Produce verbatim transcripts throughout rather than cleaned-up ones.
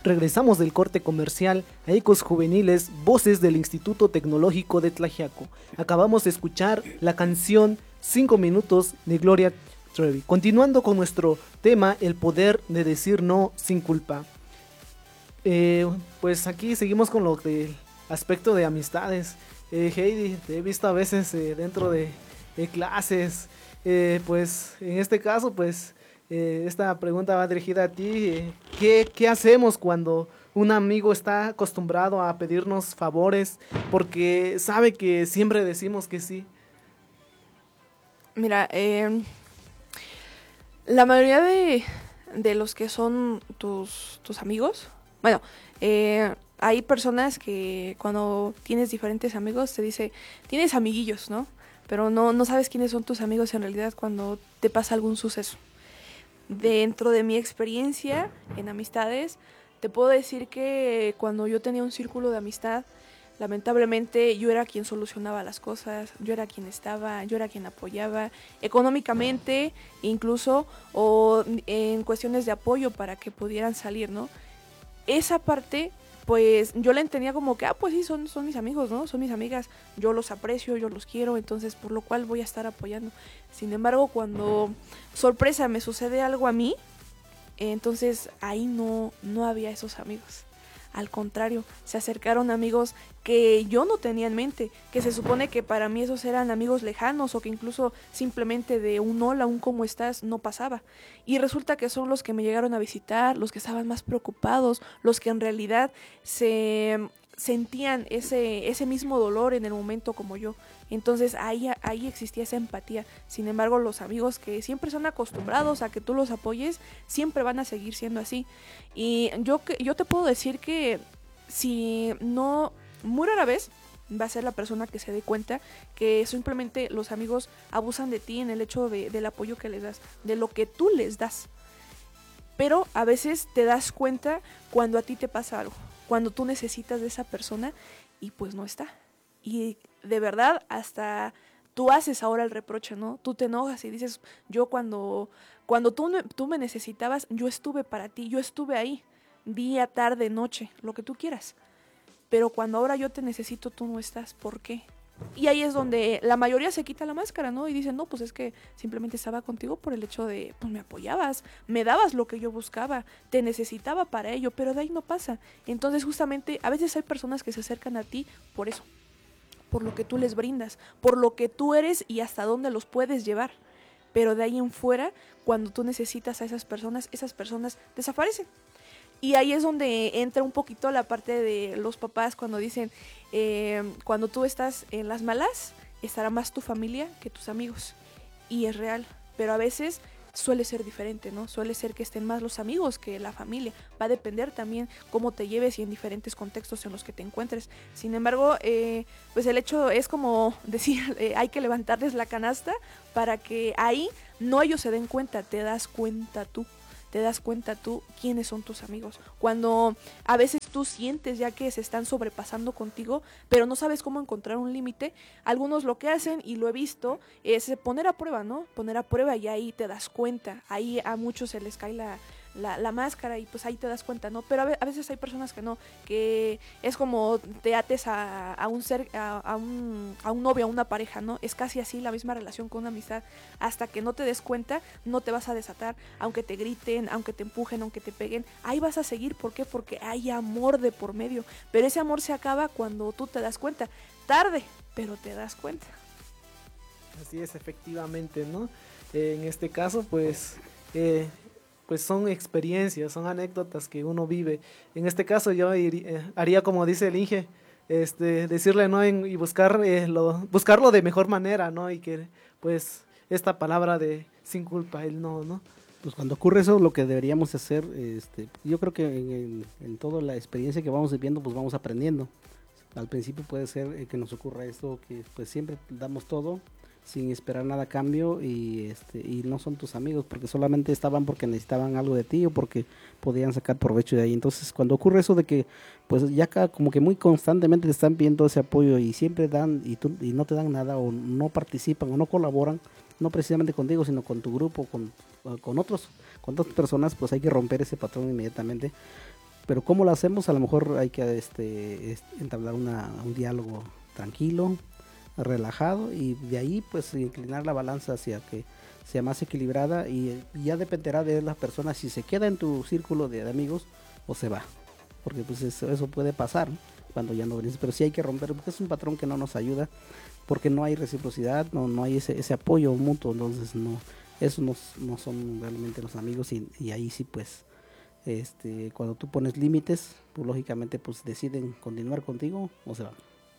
Regresamos del corte comercial a Ecos Juveniles, voces del Instituto Tecnológico de Tlaxiaco. Acabamos de escuchar la canción Cinco Minutos de Gloria Trevi. Continuando con nuestro tema, el poder de decir no sin culpa. Eh, pues aquí seguimos con lo del aspecto de amistades. Eh, Heidi, te he visto a veces eh, dentro de, de clases. Eh, pues en este caso, pues... Eh, esta pregunta va dirigida a ti. Eh, ¿qué, ¿Qué hacemos cuando un amigo está acostumbrado a pedirnos favores porque sabe que siempre decimos que sí? Mira, eh, la mayoría de, de los que son tus, tus amigos, bueno, eh, hay personas que cuando tienes diferentes amigos te dice, tienes amiguillos, ¿no? Pero no, no sabes quiénes son tus amigos en realidad cuando te pasa algún suceso. Dentro de mi experiencia en amistades, te puedo decir que cuando yo tenía un círculo de amistad, lamentablemente yo era quien solucionaba las cosas, yo era quien estaba, yo era quien apoyaba económicamente, incluso, o en cuestiones de apoyo para que pudieran salir, ¿no? Esa parte, pues yo la entendía como que, ah, pues sí, son, son mis amigos, ¿no? Son mis amigas, yo los aprecio, yo los quiero, entonces por lo cual voy a estar apoyando. Sin embargo, cuando, sorpresa, me sucede algo a mí, entonces ahí no, no había esos amigos. Al contrario, se acercaron amigos que yo no tenía en mente, que se supone que para mí esos eran amigos lejanos o que incluso simplemente de un hola, un cómo estás, no pasaba. Y resulta que son los que me llegaron a visitar, los que estaban más preocupados, los que en realidad se sentían ese, ese mismo dolor en el momento como yo. Entonces ahí, ahí existía esa empatía. Sin embargo, los amigos que siempre son acostumbrados a que tú los apoyes, siempre van a seguir siendo así. Y yo, yo te puedo decir que si no, muy rara vez va a ser la persona que se dé cuenta que simplemente los amigos abusan de ti en el hecho de, del apoyo que les das, de lo que tú les das. Pero a veces te das cuenta cuando a ti te pasa algo, cuando tú necesitas de esa persona y pues no está. Y de verdad hasta tú haces ahora el reproche, ¿no? Tú te enojas y dices, yo cuando, cuando tú, tú me necesitabas, yo estuve para ti, yo estuve ahí, día, tarde, noche, lo que tú quieras. Pero cuando ahora yo te necesito, tú no estás, ¿por qué? Y ahí es donde la mayoría se quita la máscara, ¿no? Y dicen, no, pues es que simplemente estaba contigo por el hecho de, pues me apoyabas, me dabas lo que yo buscaba, te necesitaba para ello, pero de ahí no pasa. Entonces justamente a veces hay personas que se acercan a ti por eso, por lo que tú les brindas, por lo que tú eres y hasta dónde los puedes llevar. Pero de ahí en fuera, cuando tú necesitas a esas personas, esas personas desaparecen. Y ahí es donde entra un poquito la parte de los papás cuando dicen, eh, cuando tú estás en las malas, estará más tu familia que tus amigos. Y es real, pero a veces suele ser diferente, ¿no? Suele ser que estén más los amigos que la familia. Va a depender también cómo te lleves y en diferentes contextos en los que te encuentres. Sin embargo, eh, pues el hecho es como decir, eh, hay que levantarles la canasta para que ahí no ellos se den cuenta, te das cuenta tú. Te das cuenta tú quiénes son tus amigos. Cuando a veces tú sientes ya que se están sobrepasando contigo, pero no sabes cómo encontrar un límite, algunos lo que hacen, y lo he visto, es poner a prueba, ¿no? Poner a prueba y ahí te das cuenta. Ahí a muchos se les cae la, la, la máscara y pues ahí te das cuenta, ¿no? Pero a, ve- a veces hay personas que no, que es como te ates a, a un ser, a, a, un, a un novio, a una pareja, ¿no? Es casi así la misma relación con una amistad. Hasta que no te des cuenta, no te vas a desatar, aunque te griten, aunque te empujen, aunque te peguen, ahí vas a seguir. ¿Por qué? Porque hay amor de por medio, pero ese amor se acaba cuando tú te das cuenta, tarde, pero te das cuenta. Así es, efectivamente, ¿no? Eh, en este caso, pues, eh, pues son experiencias, son anécdotas que uno vive. En este caso yo iri- eh, haría como dice el Inge, este, decirle no en- y buscar eh, lo, buscarlo de mejor manera, ¿no? Y que pues esta palabra de sin culpa, el no, ¿no? Pues cuando ocurre eso, lo que deberíamos hacer, este, yo creo que en, en, en toda la experiencia que vamos viviendo, pues vamos aprendiendo. Al principio puede ser eh, que nos ocurra esto, que pues siempre damos todo sin esperar nada a cambio y este y no son tus amigos porque solamente estaban porque necesitaban algo de ti o porque podían sacar provecho de ahí. Entonces cuando ocurre eso de que pues ya acá como que muy constantemente te están pidiendo ese apoyo y siempre dan y, tú, y no te dan nada o no participan o no colaboran, no precisamente contigo sino con tu grupo, con, con otros, con otras personas, pues hay que romper ese patrón inmediatamente. Pero ¿cómo lo hacemos? A lo mejor hay que este, este, entablar una, un diálogo tranquilo, relajado, y de ahí pues inclinar la balanza hacia que sea más equilibrada, y, y ya dependerá de la persona si se queda en tu círculo de, de amigos o se va, porque pues eso, eso puede pasar, ¿no? Cuando ya no vienes, pero sí hay que romper, porque es un patrón que no nos ayuda, porque no hay reciprocidad, no, no hay ese, ese apoyo mutuo, entonces no, eso no, no son realmente los amigos, y, y ahí sí pues este cuando tú pones límites, pues lógicamente pues deciden continuar contigo o se van.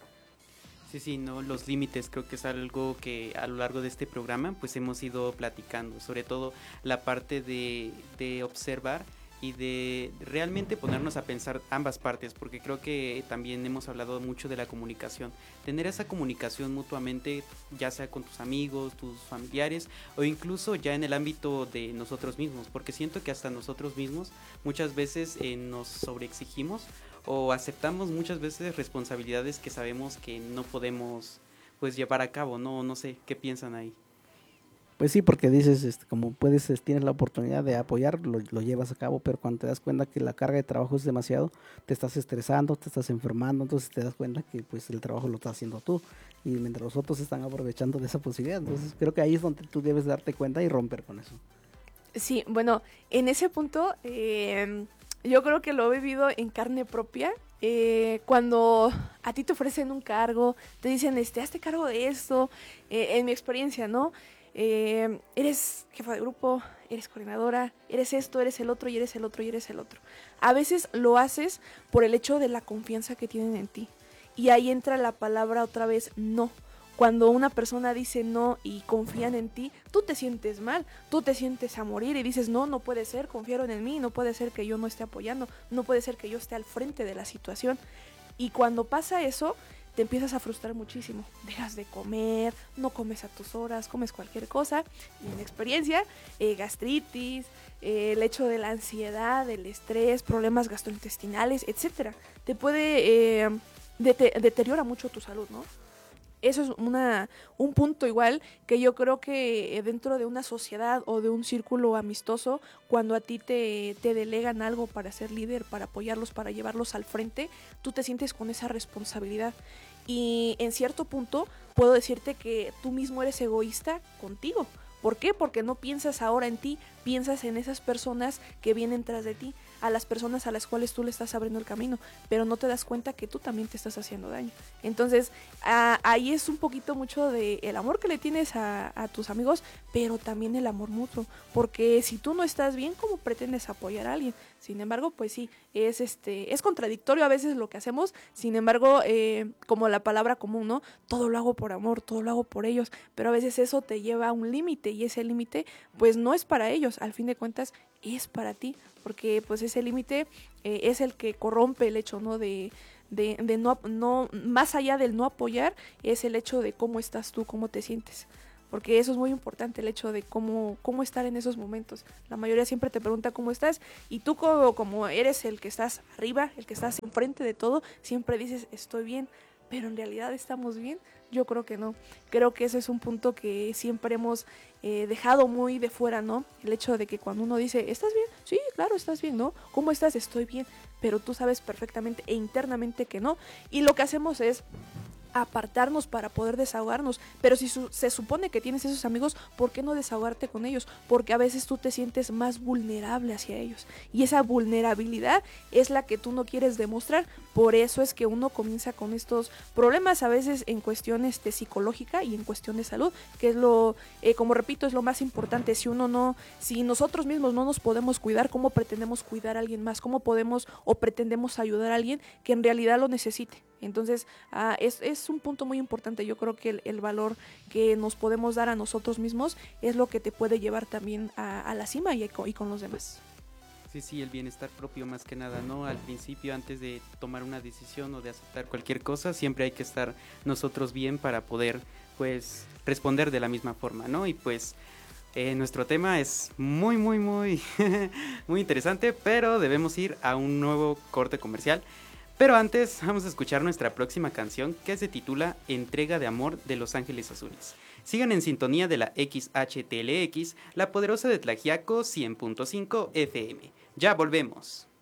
Sí, sí, no, los límites creo que es algo que a lo largo de este programa pues hemos ido platicando, sobre todo la parte de, de observar y de realmente ponernos a pensar ambas partes, porque creo que también hemos hablado mucho de la comunicación, tener esa comunicación mutuamente, ya sea con tus amigos, tus familiares, o incluso ya en el ámbito de nosotros mismos, porque siento que hasta nosotros mismos muchas veces eh, nos sobreexigimos o aceptamos muchas veces responsabilidades que sabemos que no podemos pues llevar a cabo, no, no sé, ¿qué piensan ahí? Pues sí, porque dices, este, como puedes, es- tienes la oportunidad de apoyar, lo, lo llevas a cabo, pero cuando te das cuenta que la carga de trabajo es demasiado, te estás estresando, te estás enfermando, entonces te das cuenta que pues el trabajo lo estás haciendo tú, y mientras los otros están aprovechando de esa posibilidad, entonces creo que ahí es donde tú debes darte cuenta y romper con eso. Sí, bueno, en ese punto eh, yo creo que lo he vivido en carne propia. Eh, cuando a ti te ofrecen un cargo, te dicen, este, hazte cargo de esto, eh, en mi experiencia, ¿no? Eh, eres jefa de grupo, eres coordinadora, eres esto, eres el otro, y eres el otro, y eres el otro. A veces lo haces por el hecho de la confianza que tienen en ti. Y ahí entra la palabra otra vez, no. Cuando una persona dice no y confían en ti, tú te sientes mal, tú te sientes a morir y dices, no, no puede ser, confiaron en mí, no puede ser que yo no esté apoyando, no puede ser que yo esté al frente de la situación. Y cuando pasa eso, te empiezas a frustrar muchísimo. Dejas de comer, no comes a tus horas, comes cualquier cosa. Y en experiencia, eh, gastritis, eh, el hecho de la ansiedad, el estrés, problemas gastrointestinales, etcétera. Te puede, eh, dete- deteriora mucho tu salud, ¿no? Eso es una, un punto igual que yo creo que dentro de una sociedad o de un círculo amistoso, cuando a ti te, te delegan algo para ser líder, para apoyarlos, para llevarlos al frente, tú te sientes con esa responsabilidad. Y en cierto punto puedo decirte que tú mismo eres egoísta contigo. ¿Por qué? Porque no piensas ahora en ti, piensas en esas personas que vienen tras de ti, a las personas a las cuales tú le estás abriendo el camino, pero no te das cuenta que tú también te estás haciendo daño. Entonces, a, ahí es un poquito mucho de el amor que le tienes a, a tus amigos, pero también el amor mutuo, porque si tú no estás bien, ¿cómo pretendes apoyar a alguien? Sin embargo, pues sí, es este es contradictorio a veces lo que hacemos, sin embargo, eh, como la palabra común, ¿no? Todo lo hago por amor, todo lo hago por ellos, pero a veces eso te lleva a un límite, y ese límite pues no es para ellos, al fin de cuentas es para ti, porque pues ese límite eh, es el que corrompe el hecho, ¿no? De, de, de no, no, más allá del no apoyar, es el hecho de cómo estás tú, cómo te sientes. Porque eso es muy importante, el hecho de cómo, cómo estar en esos momentos. La mayoría siempre te pregunta cómo estás, y tú como, como eres el que estás arriba, el que estás enfrente de todo, siempre dices estoy bien, pero en realidad estamos bien. Yo creo que no. Creo que ese es un punto que siempre hemos eh, dejado muy de fuera, ¿no? El hecho de que cuando uno dice, ¿estás bien? Sí, claro, estás bien, ¿no? ¿Cómo estás? Estoy bien. Pero tú sabes perfectamente e internamente que no. Y lo que hacemos es apartarnos para poder desahogarnos, pero si su- se supone que tienes esos amigos, ¿por qué no desahogarte con ellos? Porque a veces tú te sientes más vulnerable hacia ellos, y esa vulnerabilidad es la que tú no quieres demostrar. Por eso es que uno comienza con estos problemas, a veces en cuestiones de psicológica y en cuestión de salud, que es lo, eh, como repito, es lo más importante. Si uno no, si nosotros mismos no nos podemos cuidar, ¿cómo pretendemos cuidar a alguien más? ¿Cómo podemos o pretendemos ayudar a alguien que en realidad lo necesite? Entonces, ah, es, es un punto muy importante. Yo creo que el, el valor que nos podemos dar a nosotros mismos es lo que te puede llevar también a, a la cima, y, y con los demás. Sí, sí, el bienestar propio más que nada, ¿no? Al principio, antes de tomar una decisión o de aceptar cualquier cosa, siempre hay que estar nosotros bien para poder, pues, responder de la misma forma, ¿no? Y pues, eh, nuestro tema es muy, muy, muy, muy interesante, pero debemos ir a un nuevo corte comercial. Pero antes vamos a escuchar nuestra próxima canción, que se titula Entrega de Amor de Los Ángeles Azules. Sigan en sintonía de la X H T L X, la poderosa de Tlaxiaco cien punto cinco F M. Ya volvemos.